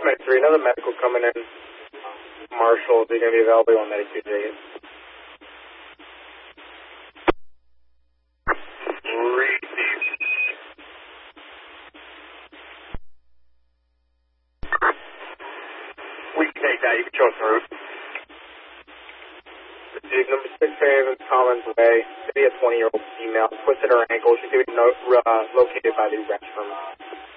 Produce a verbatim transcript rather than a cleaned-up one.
Medic three, another medical coming in. Marshall, they're going to be available on Medic two ticket. We can take that. You can show us the route. Dude, number six, Haven, Collins Way. Maybe a twenty-year-old female. Twisted her ankle. She's going to be no, uh, located by the restroom.